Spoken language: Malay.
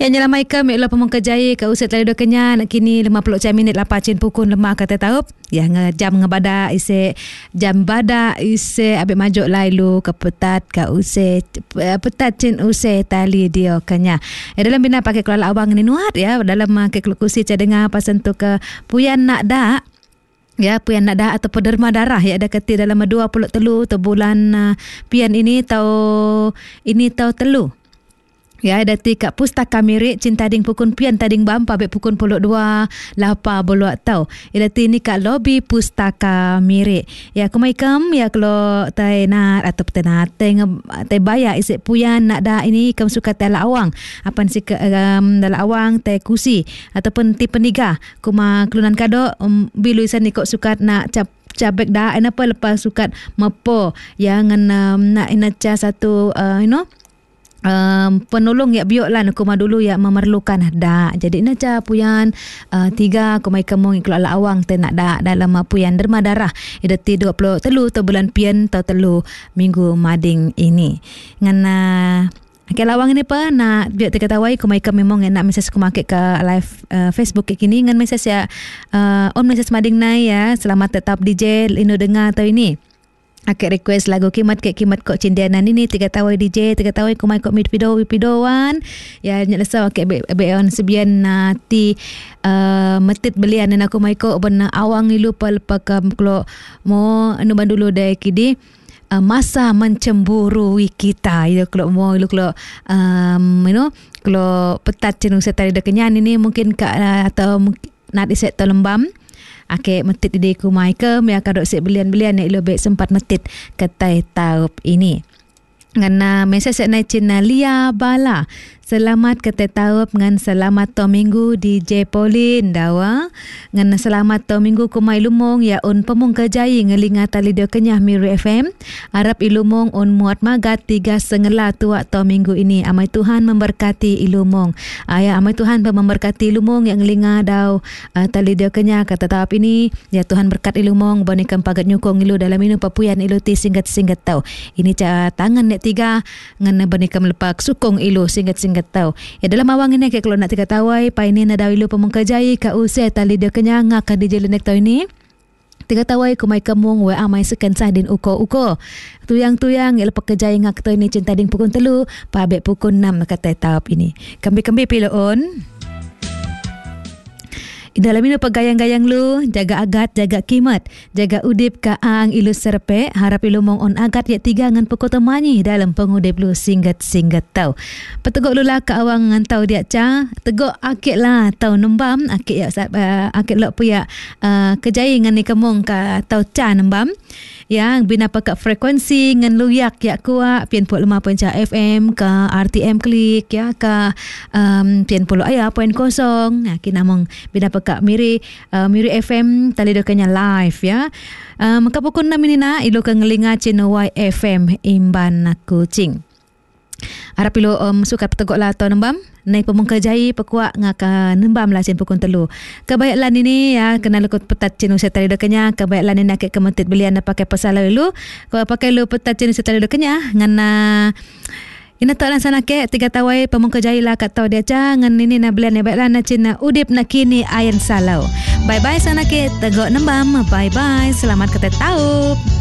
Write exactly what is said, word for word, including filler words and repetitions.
Yang nyelamai ke Meklo Pemungka Jaya ke usia tali do kenya nak kini lima puluh minit lapan cin pukun lemah kata taup ya ngejam ngebada ise jam bada ise abik majuk lailu ke petat ke usia petat cin usia tali dia kenya ya, dalam bina pakai kelola awang ni nuat ya dalam ke kursi saya dengar pasal tu ke puyan nak dak ya puyan nak dah atau pederma darah ya ada keti dalam dua puluh telu tu bulan uh, pian ini tau ini tau telu ya dati kat pustaka mirik cinta ding pukun pian tading bampa be pukun puluh dua lapa boluak tau ya dati ni kat lobi pustaka mirik ya kumaikem ya kalau tai nak atau tenat tai tai bayar isik puyan nak dah ini kam suka tai lawang apan si um, dalam awang tai kusi ataupun ti peniga kuma kelunan kado um, bilu isan ni kok suka nak cap cabek dah apa lepas sukat mepo yang um, nak inaca satu uh, you know Um, penolong ya biok lah kuma dulu ya memerlukan dak jadi naca puyan uh, tiga kumai kemung ikut ala awang te nak dak dalam puyan derma darah idati dua puluh telu tu bulan pian tau telu minggu mading ini ngana okay, lawang ini pa nak biok te kata wai kumai kem memang nak mesej ku market ke live uh, Facebook ke kini ngan mesej ya uh, on mesej mading nai ya selamat tetap D J ino dengar tau ini. Akak request lagu kimat ke kimat kok cindianan ini tiga tawai D J tiga tawai kumai kok mid video video wan ya nyelesa akak be be on sebian nanti uh, metit belian dan aku mai kok ben awang ilu pel pakam klo mo anu bandulu dai kidi uh, masa mencemburui kita itu klo mo ilu klo um, you know klo petat cenung setari de kenyan ini mungkin ka uh, atau nak diset lembam Ake metit di ku Michael me akadok sik belian-belian nek lebih sempat metit ketai taup ini. Ngana mesej sek nai Cina Lia Bala. Selamat ketai taup ngan selamat to minggu D J Pauline dawa. Ngan selamat to minggu kumai lumong ya un Pemungka Jaya ngelinga tali dio kenyah Miru F M. Arab ilumong un muat magat tiga sengela tua to minggu ini. Amai Tuhan memberkati ilumong. Ayah amai Tuhan memberkati ilumong yang ngelinga dau uh, tali dio kenyah kata taup ini. Ya Tuhan berkat ilumong bonikan pagat nyukong ilu dalam inu papuyan ilu ti singgat-singgat tau. Ini ca tangan nek tiga ngan bonikan melepak sukong ilu singgat-singgat tahu. Ya dalam awang ini kalau nak tiga tawai pa ini nada ilu Pemungka Jaya ka usai tali dia kenyang ngak di jalan nek tahu ini. Tiga tawai kumai kemung wa amai sekan sahdin uko-uko. Tuyang-tuyang ya lepak kejaya ngak tahu ini cinta ding pukul telu pa abek pukul enam kata tawap ini. Kambi-kambi piloon. Dalam ini pegayang-gayang lu, jaga agat, jaga kimat, jaga udip kaang ilu serpe, harap ilu mong on agat ya tiga ngan pukul temanyi dalam pengudip lu singgat-singgat tau. Petegok lu lah ke awang ngan tau dia ca, tegok akik lah tau nembam, akik ya uh, akik lok puya uh, kejaya ngan ni kemong ka tau ca nembam. Yang bina pakat frekuensi ngan luyak ya kuat pian puluh lima poin F M ke R T M klik ya ke um, pian puluh ayah poin kosong nah kina mong bina pakat miri uh, miri F M tali dokanya live ya um, maka pukul enam ini na ilo ke ngelinga channel Y F M Imban Kucing harap ilo um, suka petegok lah atau nembam naik Pemungka Jaya pekuak ngaka nembam lah sin pukun telu. Kebaiklan ini ya kena lekut petat cinu setari dokanya. Kebaiklan ini akik kementit belian pakai pasal lu. Kalau pakai lu petat cinu setari dokanya ngana ina tak langsana ke tiga tawai Pemungka Jaya lah kat tau dia ca ngan ini na belian ya baiklah na cina udip nak kini ayan salau. Bye bye sana ke tegok nembam. Bye bye. Selamat ketet taup.